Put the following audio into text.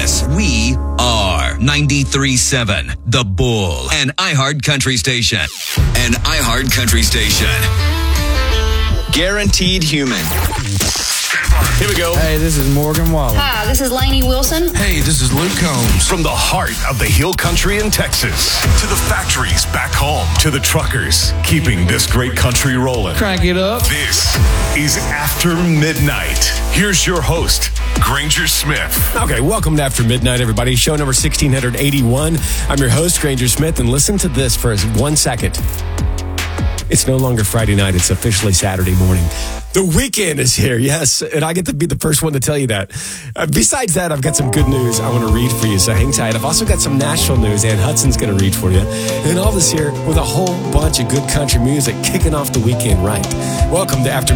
Yes, we are 93.7 The Bull, an iHeart Country station. An iHeart Country station. Guaranteed human. Here we go. Hey, this is Morgan Wallen. Hi, this is Lainey Wilson. Hey, this is Luke Combs. From the heart of the Hill Country in Texas to the factories back home to the truckers keeping this great country rolling. Crank it up. This is After Midnight. Here's your host, Granger Smith. Okay, welcome to After Midnight, everybody. Show number 1681. I'm your host, Granger Smith, and listen to this for 1 second. It's no longer Friday night. It's officially Saturday morning. The weekend is here, yes, and I get to be the first one to tell you that. Besides that, I've got some good news I want to read for you, so hang tight. I've also got some Nashville news Ann Hudson's going to read for you. And all this here with a whole bunch of good country music kicking off the weekend right. Welcome to After